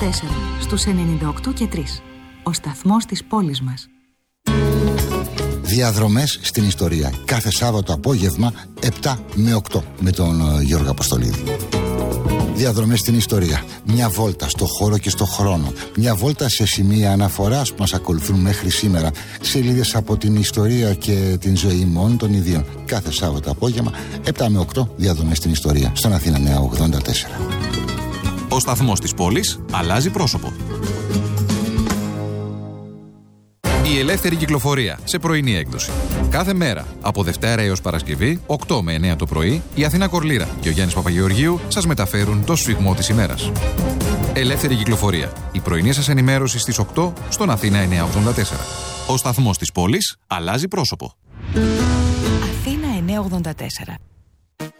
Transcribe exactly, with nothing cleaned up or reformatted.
τέσσερα, στους ενενήντα οκτώ και τρία. Ο σταθμός της πόλης μας. Διαδρομές στην ιστορία. Κάθε Σάββατο απόγευμα επτά με οκτώ με τον Γιώργο Αποστολίδη. Διαδρομές στην ιστορία. Μια βόλτα στο χώρο και στο χρόνο. Μια βόλτα σε σημεία αναφοράς που μας ακολουθούν μέχρι σήμερα. Σελίδες από την ιστορία και την ζωή μόνο των ιδίων. Κάθε Σάββατο απόγευμα επτά με οκτώ διαδρομές στην ιστορία. Στον Αθήνα Νέα ογδόντα τέσσερα. Ο σταθμός της πόλης αλλάζει πρόσωπο. Η ελεύθερη κυκλοφορία σε πρωινή έκδοση. Κάθε μέρα, από Δευτέρα έως Παρασκευή, οκτώ με εννέα το πρωί, η Αθήνα Κορλήρα και ο Γιάννης Παπαγεωργίου σας μεταφέρουν το σφιγμό της ημέρας. Ελεύθερη κυκλοφορία. Η πρωινή σας ενημέρωση στις οκτώ στον Αθήνα εννέα ογδόντα τέσσερα. Ο σταθμός της πόλης αλλάζει πρόσωπο. Αθήνα εννέα ογδόντα τέσσερα.